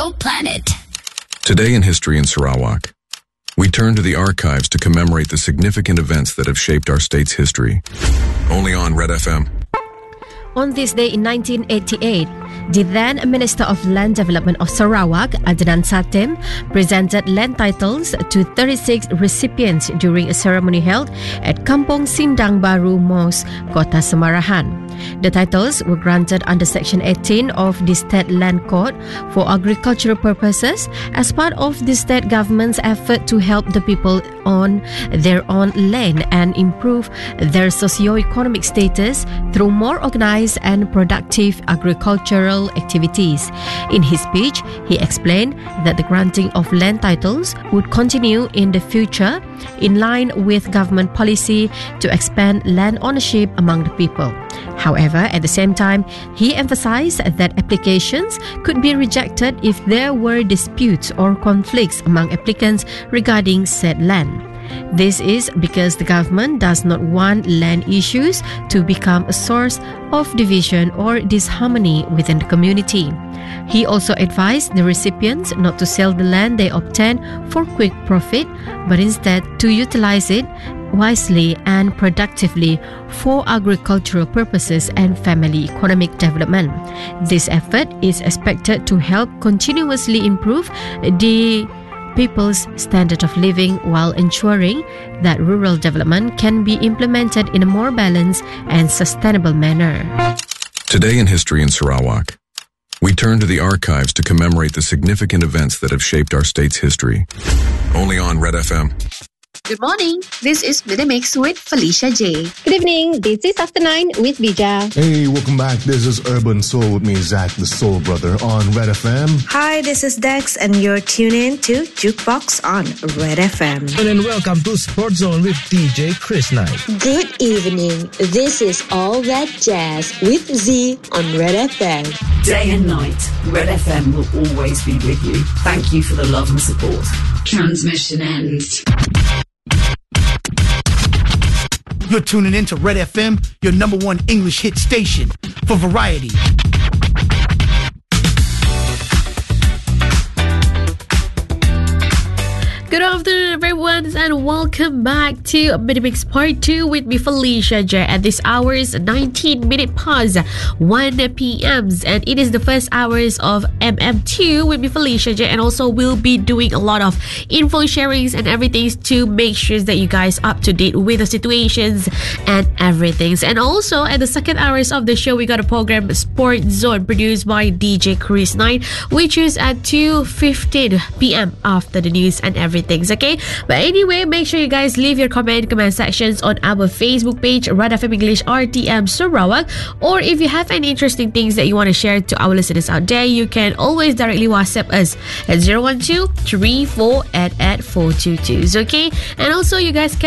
Radio Planet. Today in History in Sarawak, we turn to the archives to commemorate the significant events that have shaped our state's history. Only on Red FM. On this day in 1988, the then Minister of Land Development of Sarawak, Adnan Satem, presented land titles to 36 recipients during a ceremony held at Kampong Sindang Baru Mosque, Kota Semarahan. The titles were granted under Section 18 of the State Land Code for agricultural purposes as part of the state government's effort to help the people on their own land and improve their socio-economic status through more organized and productive agricultural activities. In his speech, he explained that the granting of land titles would continue in the future in line with government policy to expand land ownership among the people. However, at the same time, he emphasized that applications could be rejected if there were disputes or conflicts among applicants regarding said land. This is because the government does not want land issues to become a source of division or disharmony within the community. He also advised the recipients not to sell the land they obtain for quick profit, but instead to utilize it wisely and productively for agricultural purposes and family economic development. This effort is expected to help continuously improve the people's standard of living while ensuring that rural development can be implemented in a more balanced and sustainable manner. Today in History in Sarawak, we turn to the archives to commemorate the significant events that have shaped our state's history. Only on Red FM. Good morning. This is Minimix with Felicia J. Good evening. This is After 9 with Bija. Hey, welcome back. This is Urban Soul with me, Zach the Soul Brother on Red FM. Hi, this is Dex and you're tuned in to Jukebox on Red FM. And welcome to Sports Zone with DJ Chris Knight. Good evening. This is All That Jazz with Z on Red FM. Day and night, Red FM will always be with you. Thank you for the love and support. Transmission ends. You're tuning in to Red FM, your number one English hit station for variety. Good afternoon, everyone, and welcome back to Minimix Part 2 with me, Felicia J. At this hour's 19 minute past 1 p.m. And it is the first hours of MM2 with me, Felicia J. And also we'll be doing a lot of info sharings and everything to make sure that you guys are up to date with the situations and everything. And also at the second hours of the show, we got a program Sport Zone produced by DJ Chris Knight, which is at 2:15 p.m. after the news and everything. Okay, but anyway, make sure you guys leave your comment sections on our Facebook page, Red FM English RTM Sarawak, or if you have any interesting things that you want to share to our listeners out there, you can always directly WhatsApp us at 012-3488-422. Okay, and also you guys can